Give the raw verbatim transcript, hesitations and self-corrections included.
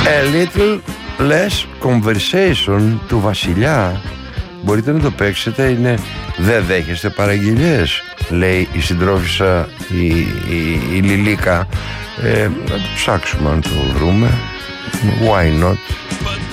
A little less conversation του Βασιλιά. Μπορείτε να το παίξετε, είναι «Δεν δέχεστε παραγγελίες», λέει η συντρόφισσα η, η, η Λιλίκα. ε, Να το ψάξουμε αν το βρούμε. Why not.